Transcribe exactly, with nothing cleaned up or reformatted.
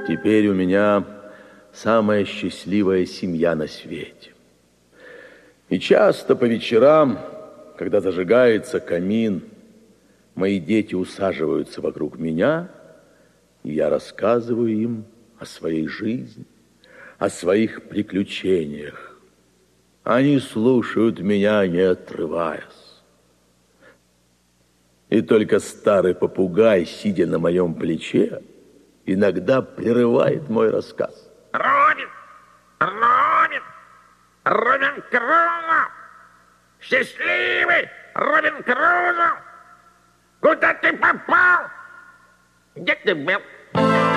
Теперь у меня самая счастливая семья на свете. И часто по вечерам, когда зажигается камин, мои дети усаживаются вокруг меня, и я рассказываю им о своей жизни, о своих приключениях. Они слушают меня, не отрываясь. И только старый попугай, сидя на моем плече, иногда прерывает мой рассказ. Робин! Робин! Робин Крузо! Счастливый Робин Крузо! Куда ты попал? Где ты был?